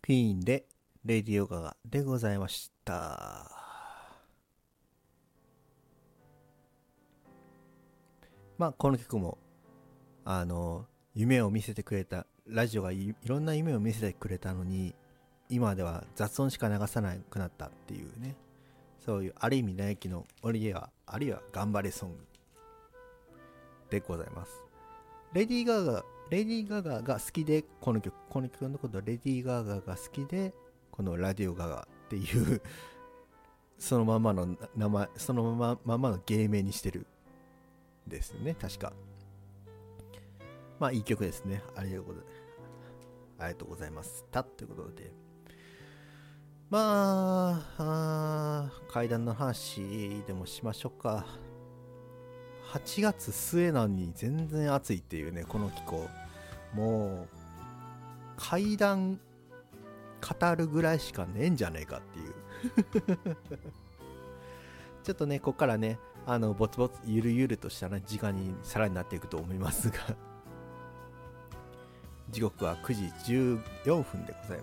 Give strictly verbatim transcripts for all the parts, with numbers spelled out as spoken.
フィーンでレディオガガでございました。まあこの曲もあの夢を見せてくれた、ラジオが い, いろんな夢を見せてくれたのに今では雑音しか流さなくなったっていうね、そういうある意味ナイキのオリエはあるいは頑張れソングでございます。レディーガガレディーガガが好きで、この曲この曲のことはレディーガガが好きでこのラディオガガっていうそのままの名前、そのままままの芸名にしてるですね、確か。まあいい曲ですね。ありがとうございます。ありがとうございます。たということで、まあ、あ階段の話でもしましょうか。はちがつ末なのに全然暑いっていうね、この気候。もう階段語るぐらいしかねえんじゃねえかっていうちょっとねここからねあのぼつぼつゆるゆるとした、ね、時間にさらになっていくと思いますが時刻はくじじゅうよんぷんでございます。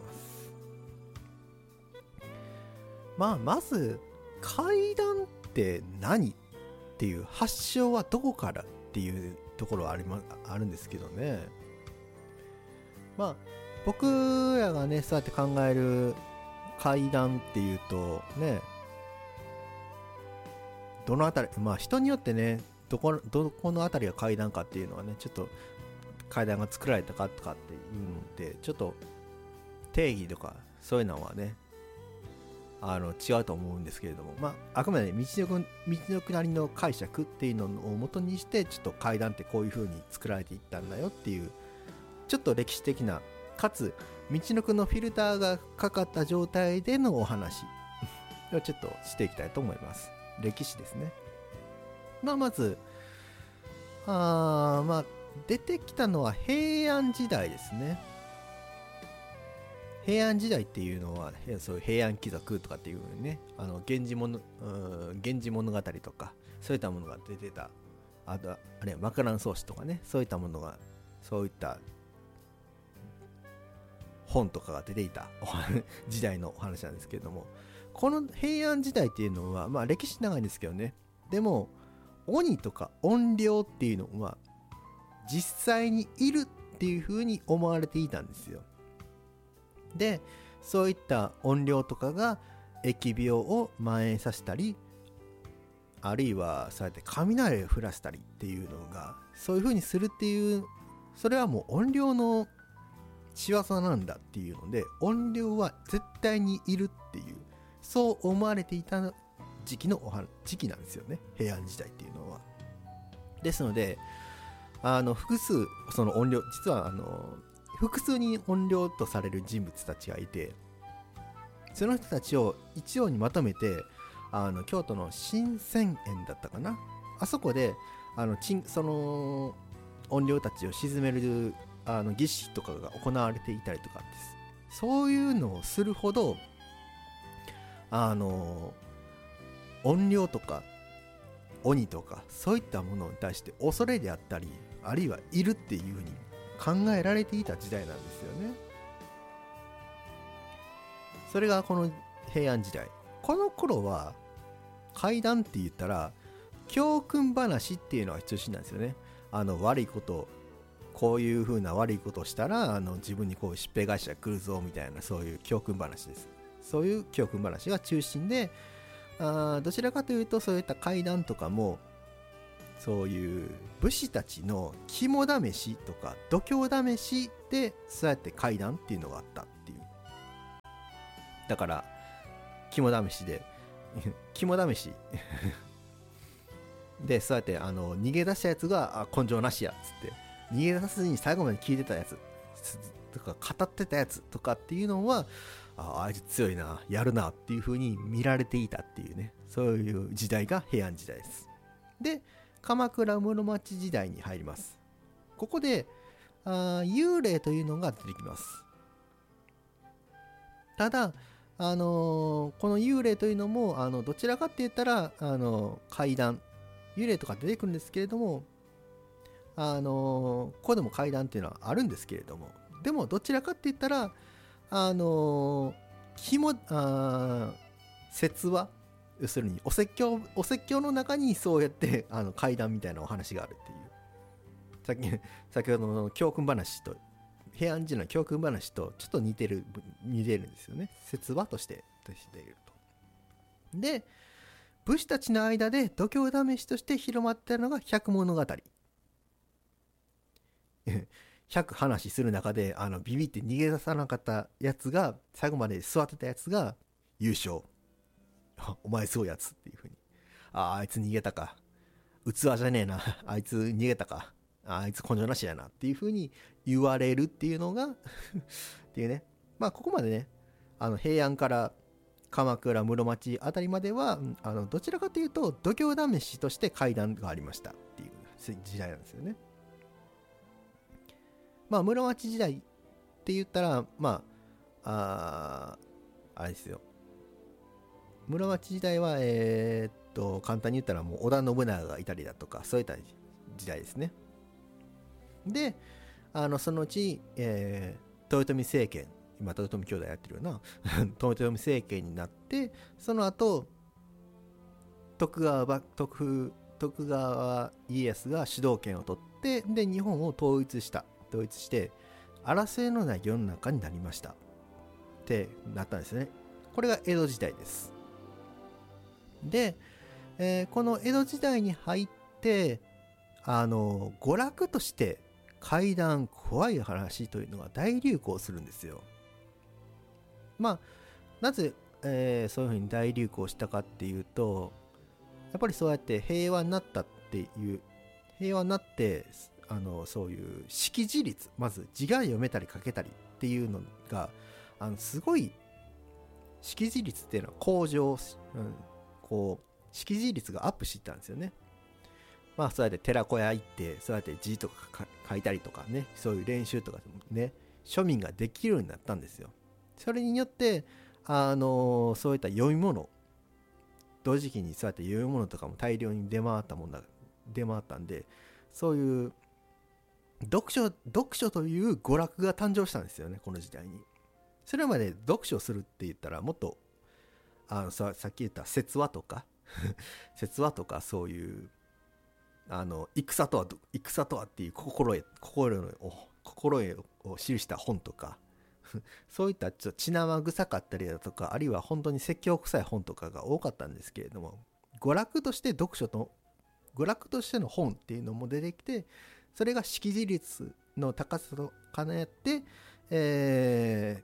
まあまず階段って何っていう、発祥はどこからっていうところはあり、ま、あるんですけどね。まあ僕らがねそうやって考える階段っていうとね、どのあたり、まあ人によってねどこどこのあたりが階段かっていうのはね、ちょっと階段が作られたかとかっていうのでちょっと定義とかそういうのはねあの違うと思うんですけれども、まああくまで道のく道のくなりの解釈っていうのを元にしてちょっと階段ってこういう風に作られていったんだよっていう、ちょっと歴史的なかつ道のくのフィルターがかかった状態でのお話をちょっとしていきたいと思います。歴史ですね。まあまずあまあ出てきたのは平安時代ですね。平安時代っていうのはそういう平安貴族とかっていうね、あの源氏物源氏物語とかそういったものが出てた、あとあるいは枕草子とかね、そういったものがそういった本とかが出ていた時代のお話なんですけれども、この平安時代っていうのはまあ歴史長いんですけどね、でも鬼とか怨霊っていうのは実際にいるっていう風に思われていたんですよ。でそういった怨霊とかが疫病を蔓延させたり、あるいはそうやって雷を降らせたりっていうのが、そういう風にするっていう、それはもう怨霊の仕業なんだっていうので、怨霊は絶対にいるっていう、そう思われていた時期のお話時期なんですよね、平安時代っていうのは。ですのであの複数その怨霊、実はあの複数に怨霊とされる人物たちがいて、その人たちを一応にまとめて、あの京都の神泉苑だったかな、あそこであのちんその怨霊たちを鎮めるあの儀式とかが行われていたりとかです。そういうのをするほどあの怨霊とか鬼とかそういったものに対して恐れであったり、あるいはいるっていうふうに考えられていた時代なんですよね。それがこの平安時代。この頃は怪談って言ったら教訓話っていうのが中心なんですよね。あの悪いことこういう風な悪いことをしたらあの自分にこういうしっぺ返しが来るぞみたいな、そういう教訓話です。そういう教訓話が中心で、あどちらかというとそういった怪談とかもそういう武士たちの肝試しとか度胸試しでそうやって怪談っていうのがあったっていう。だから肝試しで肝試しでそうやってあの逃げ出したやつがあ根性なしやっつって逃げ出さずに最後まで聞いてたやつとか語ってたやつとかっていうのは、ああいつ強いなやるなっていう風に見られていたっていうね、そういう時代が平安時代です。で鎌倉室町時代に入ります。ここであ幽霊というのが出てきます。ただあのー、この幽霊というのもあのどちらかって言ったらあの怪談幽霊とか出てくるんですけれども、あのー、ここでも怪談っていうのはあるんですけれども、でもどちらかって言ったらあのー、ひもあ説話、要するにお説教お説教の中にそうやってあの怪談みたいなお話があるっていう、さっき先ほどの教訓話と、平安時代の教訓話とちょっと似てる似てるんですよね。説話としてとしていると。で、武士たちの間で度胸試しとして広まったのが百物語。ひゃく話する中であのビビって逃げ出さなかったやつが、最後まで座ってたやつが優勝。お前すごいやつっていう風に、ああいつ逃げたか、器じゃねえな、あいつ逃げたか、あいつ根性なしやなっていう風に言われるっていうのがっていうね。まあここまでね、あの平安から鎌倉室町あたりまでは、あのどちらかというと度胸試しとして怪談がありましたっていう時代なんですよね。まあ室町時代って言ったら、まあああれですよ、室町時代はえー、っと簡単に言ったらもう織田信長がいたりだとか、そういった時代ですね。で、あのそのうち、えー、豊臣政権、今豊臣兄弟やってるような豊臣政権になって、その後徳川徳徳川家康が主導権を取って、で日本を統一した統一して争いのない世の中になりましたってなったんですね。これが江戸時代です。で、えー、この江戸時代に入って、あの娯楽として怪談、怖い話というのが大流行するんですよ。まあなぜ、えー、そういうふうに大流行したかっていうと、やっぱりそうやって平和になったっていう、平和になってあのそういう識字率、まず字が読めたり書けたりっていうのが、あのすごい識字率っていうのは向上、うん、こう識字率がアップしていったんですよね。まあそうやって寺子屋行ってそうやって字とか書いたりとかね、そういう練習とかね、庶民ができるようになったんですよ。それによってあのそういった読み物、同時期にそうやって読み物とかも大量に出回ったもんだ出回ったんで、そういう読書読書という娯楽が誕生したんですよね、この時代に。それまで読書するって言ったらもっとあの さ, さっき言った説話とか説話とか、そういうあの戦とは戦とはっていう心得心得を心得を記した本とかそういったちょっと血生臭かったりだとか、あるいは本当に説教臭い本とかが多かったんですけれども、娯楽として読書と娯楽としての本っていうのも出てきて、それが識字率の高さと兼ねて、えー、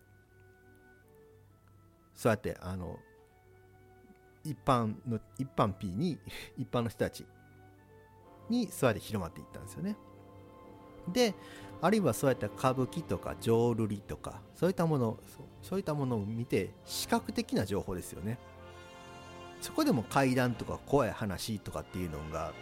そうやってあの一般の一般 P に一般の人たちにそうやって広まっていったんですよね。で、あるいはそうやって歌舞伎とか浄瑠璃とか、そういったものそう、そういったものを見て視覚的な情報ですよね。そこでも怪談とか怖い話とかっていうのが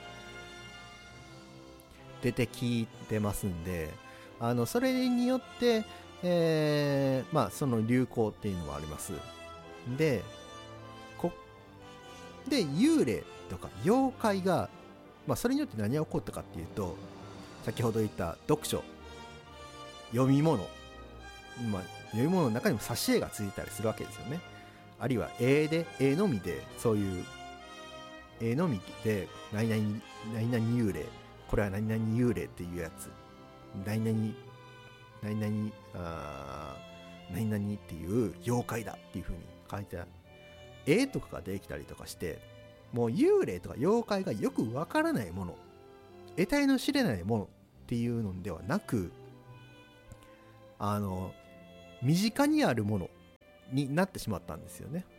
出てきてますんで、あのそれによって、えー、まあその流行っていうのもあります。で、こで幽霊とか妖怪が、まあ、それによって何が起こったかっていうと、先ほど言った読書、読み物、まあ、読み物の中にも挿絵がついたりするわけですよね。あるいは絵で絵のみで、そういう絵のみで何々何々幽霊、これは何々幽霊っていうやつ、何々何々あ何々っていう妖怪だっていう風に書いてある絵とかができたりとかして、もう幽霊とか妖怪がよくわからないもの、得体の知れないものっていうのではなく、あの身近にあるものになってしまったんですよね。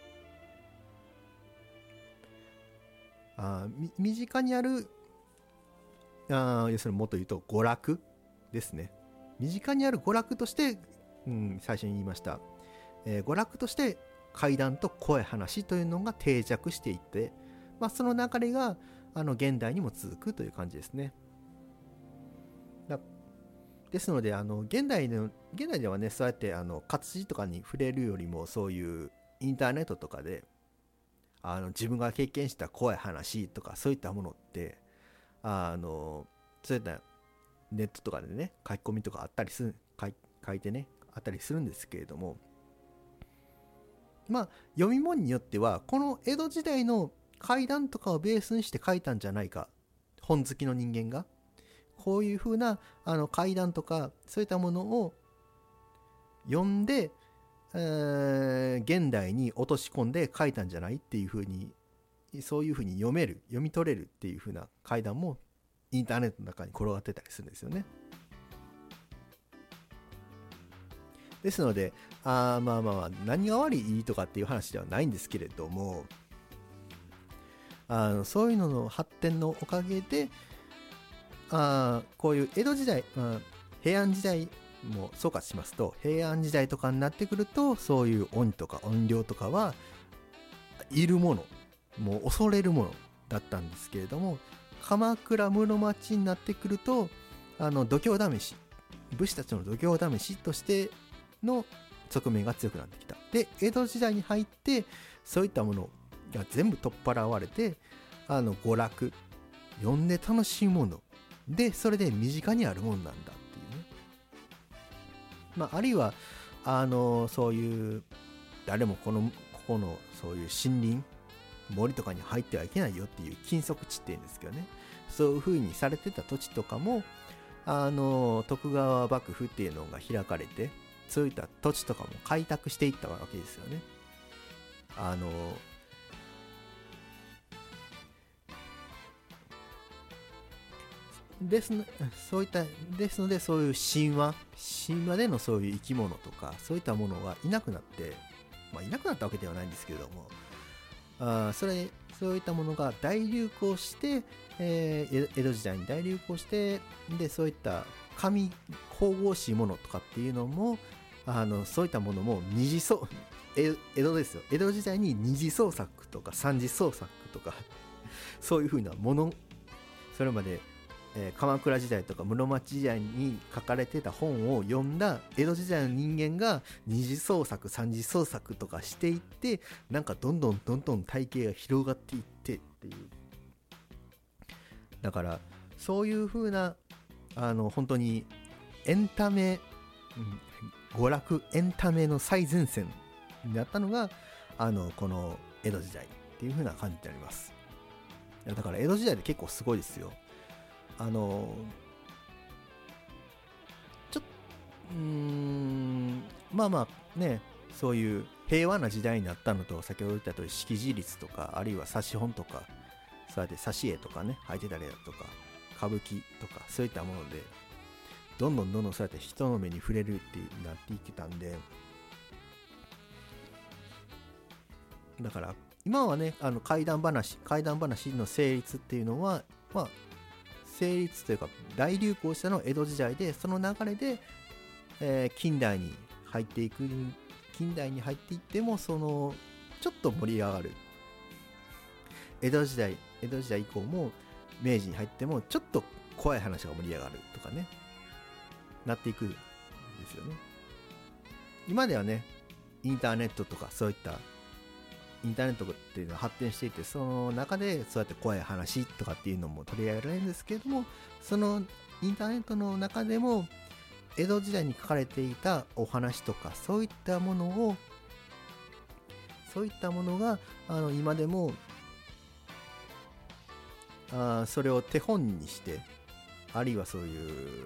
あ身近にある、あ要するにもっと言うと娯楽ですね。身近にある娯楽として、うん、最初に言いました、えー、娯楽として怪談と怖い話というのが定着していって、まあ、その流れがあの現代にも続くという感じですね。だですので、あの現代の現代ではね、そうやってあの活字とかに触れるよりも、そういうインターネットとかであの自分が経験した怖い話とか、そういったものってあのそういったネットとかでね、書き込みとかあったりする、書い書いてね、 あったりするんですけれども、まあ読み物によってはこの江戸時代の怪談とかをベースにして書いたんじゃないか、本好きの人間がこういう風なあの怪談とかそういったものを読んで、えー、現代に落とし込んで書いたんじゃないっていう風に、そういう風に読める読み取れるっていう風な怪談もインターネットの中に転がってたりするんですよね。ですので、あまあまあまあ何が悪いとかっていう話ではないんですけれども、あのそういうのの発展のおかげで、あこういう江戸時代、まあ、平安時代も総括しますと、平安時代とかになってくるとそういう鬼とか怨霊とかはいるもの、もう恐れるものだったんですけれども、鎌倉室町になってくるとあの度胸試し、武士たちの度胸試しとしての側面が強くなってきた。で江戸時代に入ってそういったものが全部取っ払われて、あの娯楽、読んで楽しいもので、それで身近にあるものなんだっていうね、まあ、あるいはあのそういう誰もこのここのそういう森林森とかに入ってはいけないよっていう禁足地っていうんですけどね、そういう風にされてた土地とかもあの徳川幕府っていうのが開かれて、そういった土地とかも開拓していったわけですよね。あのですのそういったですので、そういう神話神話でのそういう生き物とかそういったものがいなくなって、まあ、いなくなったわけではないんですけれども、あそれそういったものが大流行して、えー、江戸時代に大流行して、でそういった神神々しいものとかっていうのも、あのそういったものも二次創江戸ですよ、江戸時代に二次創作とか三次創作とかそういう風なもの、それまで、えー、鎌倉時代とか室町時代に書かれてた本を読んだ江戸時代の人間が二次創作三次創作とかしていって、なんかどんどんどんどん体系が広がっていってっていう、だからそういう風なあの本当にエンタメ、うん、娯楽エンタメの最前線になったのがあのこの江戸時代っていう風な感じになります。だから江戸時代で結構すごいですよ。あのちょっうーんまあまあね、そういう平和な時代になったのと、先ほど言った通り識字率とか、あるいは冊子本とか、そうやって挿絵とかね入ってたりだとか、歌舞伎とかそういったものでどんどんどんどんそうやって人の目に触れるっていうなっていってたんで、だから今はね、あの怪談話怪談話の成立っていうのは、まあ成立というか大流行したのは江戸時代で、その流れで、えー、近代に入っていく近代に入っていっても、そのちょっと盛り上がる、江戸時代江戸時代以降も明治に入ってもちょっと怖い話が盛り上がるとかね、なっていくんですよね。今ではねインターネットとかそういったインターネットっていうのは発展していて、その中でそうやって怖い話とかっていうのも取り上げられるんですけれども、そのインターネットの中でも江戸時代に書かれていたお話とかそういったものをそういったものがあの今でもあそれを手本にして、あるいはそういう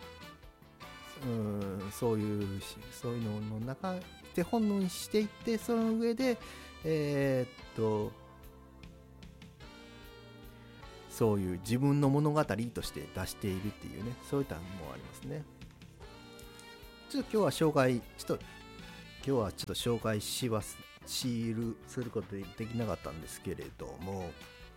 うんそういうそういうのの中手本にしていって、その上でえー、っとそういう自分の物語として出しているっていうね、そういったのもありますね。ちょっと今日は紹介ちょっと今日はちょっと紹介しますシールすることできなかったんですけれども、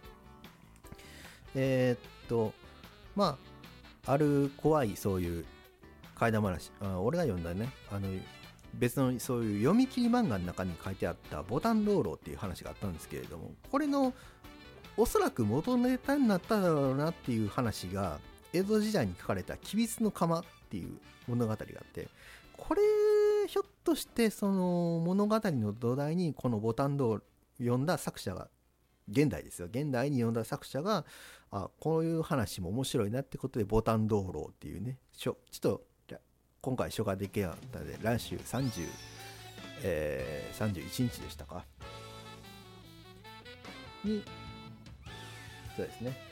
えー、っとまあある怖いそういう怪談話、あ俺が読んだね、あの別のそういう読み切り漫画の中に書いてあったボタン道路っていう話があったんですけれども、これのおそらく元ネタになっただろうなっていう話が江戸時代に書かれた吉備津の釜っていう物語があって、これひょっとしてその物語の土台にこのボタン道路読んだ作者が現代ですよ現代に読んだ作者があこういう話も面白いなってことでボタン道路っていうねちょちょっと今回消化できなかったので、来週さんじゅう、えー、さんじゅういちにちでしたかに、そうですね、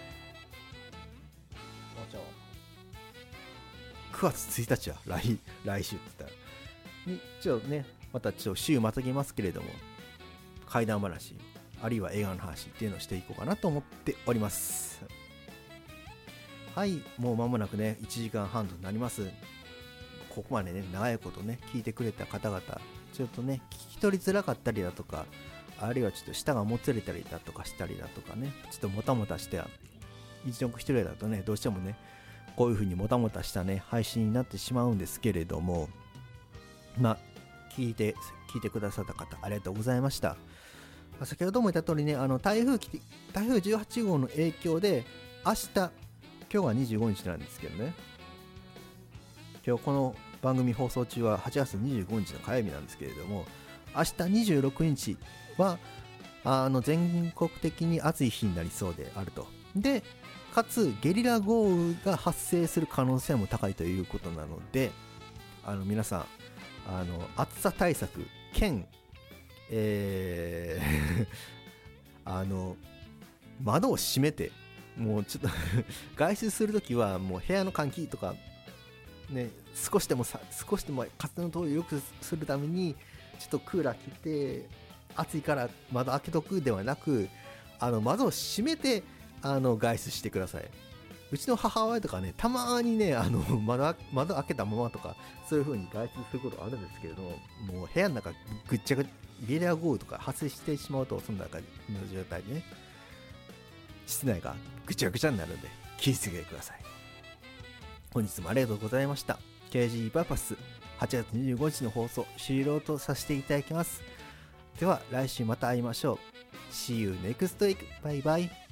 くがつついたちは 来, 来週って言ったらにちょっとね、またちょっと週またぎますけれども、怪談話あるいは映画の話っていうのをしていこうかなと思っております。はい、もう間もなくねいちじかんはんとなります。ここまでね長いことね聞いてくれた方々、ちょっとね聞き取りづらかったりだとか、あるいはちょっと舌がもつれたりだとかしたりだとかね、ちょっともたもたしては一読一人だとねどうしてもねこういう風にもたもたしたね配信になってしまうんですけれども、まあ聞いて聞いてくださった方ありがとうございました。先ほども言った通りね、あの台風台風じゅうはちごうの影響で明日、今日がにじゅうごにちなんですけどね、今日この番組放送中ははちがつにじゅうごにちの火曜日なんですけれども、明日にじゅうろくにちはあの全国的に暑い日になりそうであると。でかつゲリラ豪雨が発生する可能性も高いということなので、あの皆さんあの暑さ対策兼、えー、あの窓を閉めて、もうちょっと外出するときはもう部屋の換気とかね、少しでもさ少しでも風の通りを良くするためにちょっとクーラー切って暑いから窓開けとくではなく、あの窓を閉めてあの外出してください。うちの母親とかね、たまにねあの 窓, 窓開けたままとかそういう風に外出することあるんですけれども、もう部屋の中ぐっちゃぐゲリラ豪雨とか発生してしまうと、その中の状態でね室内がぐちゃぐちゃになるので気をつけてください。本日もありがとうございました。 ケージー パーパスはちがつにじゅうごにちの放送終了とさせていただきます。では来週また会いましょう。 See you next week. バイバイ。